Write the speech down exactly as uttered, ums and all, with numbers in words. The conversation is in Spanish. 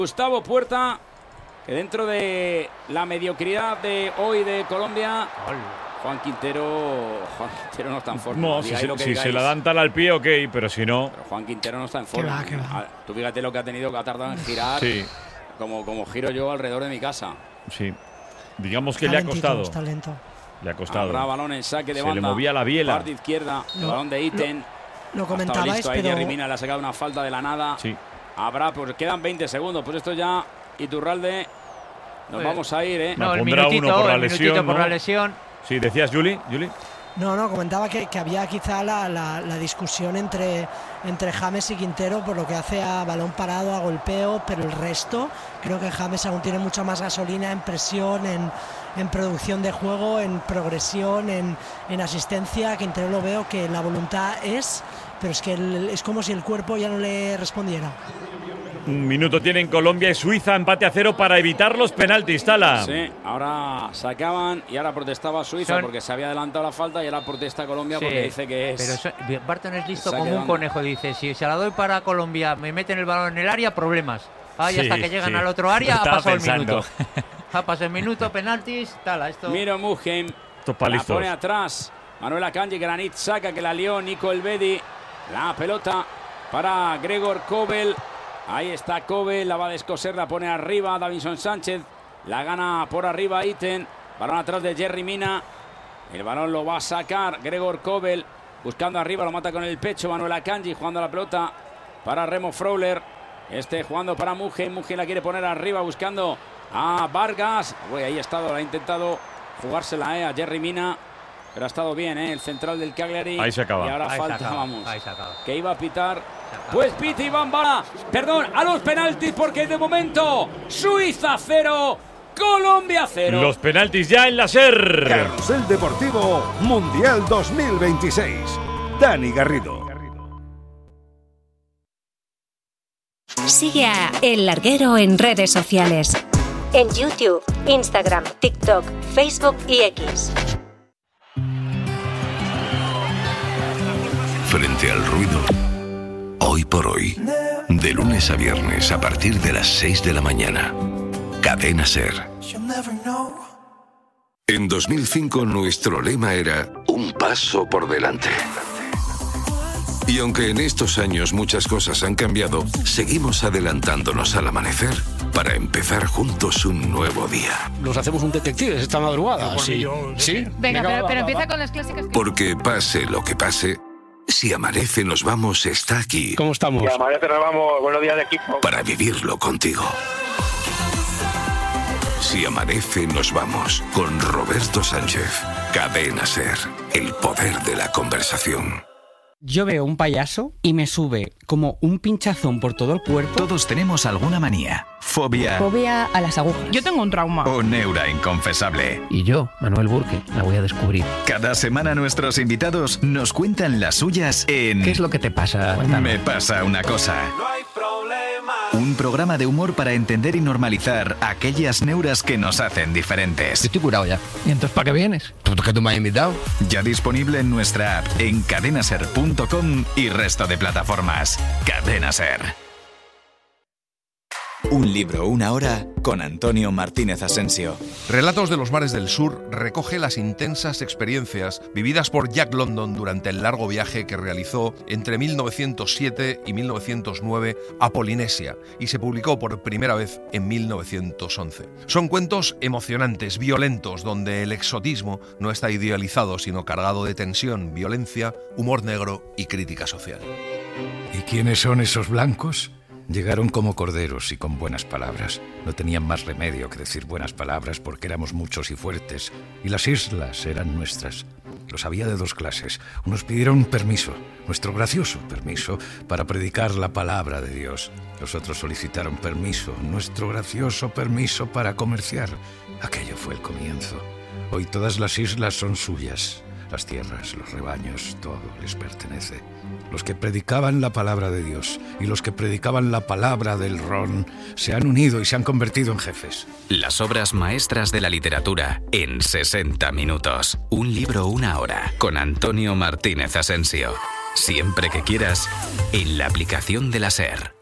Gustavo Puerta, que dentro de la mediocridad de hoy de Colombia, Juan Quintero, Juan Quintero no está en forma. No, si, se, si se la dan tal al pie, ok, pero si no... Pero Juan Quintero no está en forma. ¿Qué va, qué va? Tú fíjate lo que ha tenido, que ha tardado en girar, sí. como, como giro yo alrededor de mi casa. Sí, digamos que Está le ha lentito, costado. Está lento. Le ha costado. Habrá balón en saque de se banda. le movía la biela. Parte izquierda, el Lo- balón de Iten. Lo, lo Ha comentabais, estado listo ahí, pero... Jerry Mina le ha sacado una falta de la nada. Sí. Habrá, pues quedan veinte segundos. Pues esto ya, Iturralde, nos Pues, vamos a ir, ¿eh? No, No, el pondrá minutito, uno por la el lesión, minutito por ¿no? la lesión. Sí, decías, Juli, Juli. No, no, comentaba que, que había quizá la, la, la discusión entre, entre James y Quintero por lo que hace a balón parado, a golpeo, pero el resto, creo que James aún tiene mucha más gasolina en presión, en, en producción de juego, en progresión, en, en asistencia. Quintero lo veo que la voluntad es, pero es que el, es como si el cuerpo ya no le respondiera. Un minuto tienen Colombia y Suiza, empate a cero para evitar los penaltis, Tala. Sí, ahora sacaban y ahora protestaba Suiza Son- porque se había adelantado la falta y ahora protesta Colombia Sí, porque dice que es... Pero eso- Barton es listo Saque como de un banda. conejo. Dice, si se la doy para Colombia, me meten el balón en el área, problemas. Ah, y Sí, hasta que llegan sí. al otro área, ha Estaba pasado pensando. el minuto. Ha pasado el minuto, penaltis, tal, esto... Miro Mugen, Estos pa' la listos. pone atrás. Manuel Akanji, Granit saca que la lió Nico Elvedi. La pelota para Gregor Kobel. Ahí está Kobel, la va a descoser, la pone arriba Davinson Sánchez. La gana por arriba Iten. Balón atrás de Jerry Mina. El balón lo va a sacar Gregor Kobel. Buscando arriba, lo mata con el pecho Manuel Akanji, jugando la pelota para Remo Freuler. Este jugando para Mugen. Mugen la quiere poner arriba, buscando a Vargas. Uy, ahí ha estado, la ha intentado jugársela eh, a Jerry Mina. Pero ha estado bien, ¿eh? El central del Cagliari. Ahí se acaba. Y ahora Ahí se falta, acaba, vamos. ahí se acaba. Que iba a pitar. acaba. Pues pita Iván Bala. Perdón, a los penaltis, porque de momento Suiza cero, Colombia cero. Los penaltis ya en la SER. Carrusel Deportivo Mundial dos mil veintiséis. Dani Garrido. Sigue a El Larguero en redes sociales. En YouTube, Instagram, TikTok, Facebook y X. Frente al ruido, hoy por hoy, de lunes a viernes a partir de las seis de la mañana, Cadena SER. En dos mil cinco nuestro lema era un paso por delante. Y aunque en estos años muchas cosas han cambiado, seguimos adelantándonos al amanecer para empezar juntos un nuevo día. Nos hacemos un detectives esta madrugada. Sí. ¿Sí? Venga, pero, va, pero va, empieza va. con las clásicas. Porque pase lo que pase, si amanece nos vamos está aquí ¿Cómo estamos? Buenos días de equipo. para vivirlo contigo. Si amanece nos vamos con Roberto Sánchez. Cadena SER, el poder de la conversación. Yo veo un payaso y me sube como un pinchazón por todo el cuerpo. Todos tenemos alguna manía, fobia Fobia a las agujas. Yo tengo un trauma. o neura inconfesable. Y yo, Manuel Burke, la voy a descubrir. Cada semana nuestros invitados nos cuentan las suyas en ¿Qué es lo que te pasa? Cuéntanos. Me pasa una cosa. Un programa de humor para entender y normalizar aquellas neuras que nos hacen diferentes. Yo estoy curado ya. ¿Y entonces para qué vienes? ¿Tú que tú me has invitado? Ya disponible en nuestra app, en cadenaser punto com y resto de plataformas. Cadena SER. Un libro, una hora, con Antonio Martínez Asensio. Relatos de los mares del sur recoge las intensas experiencias vividas por Jack London durante el largo viaje que realizó entre mil novecientos siete y mil novecientos nueve a Polinesia y se publicó por primera vez en mil novecientos once. Son cuentos emocionantes, violentos, donde el exotismo no está idealizado, sino cargado de tensión, violencia, humor negro y crítica social. ¿Y quiénes son esos blancos? Llegaron como corderos y con buenas palabras. No tenían más remedio que decir buenas palabras porque éramos muchos y fuertes, y las islas eran nuestras. Los había de dos clases. Unos pidieron permiso, nuestro gracioso permiso, para predicar la palabra de Dios. Los otros solicitaron permiso, nuestro gracioso permiso para comerciar. Aquello fue el comienzo. Hoy todas las islas son suyas. Las tierras, los rebaños, todo les pertenece. Los que predicaban la palabra de Dios y los que predicaban la palabra del ron se han unido y se han convertido en jefes. Las obras maestras de la literatura en sesenta minutos. Un libro, una hora. Con Antonio Martínez Asensio. Siempre que quieras, en la aplicación de la SER.